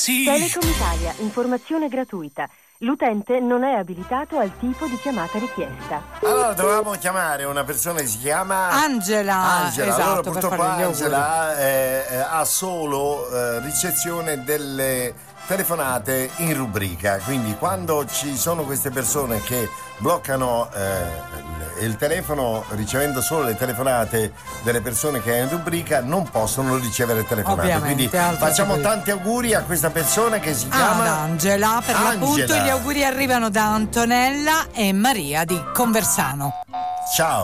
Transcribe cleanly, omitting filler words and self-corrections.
Sì. Telecom Italia, informazione gratuita. L'utente non è abilitato al tipo di chiamata richiesta. Allora dovevamo chiamare una persona che si chiama Angela. Esatto, allora per purtroppo farle gli Angela ha solo ricezione delle telefonate in rubrica, quindi quando ci sono queste persone che bloccano il telefono ricevendo solo le telefonate delle persone che è in rubrica, non possono ricevere telefonate. Ovviamente, Quindi facciamo tanti auguri a questa persona che si chiama Angela. Per l'appunto gli auguri arrivano da Antonella e Maria di Conversano. Ciao.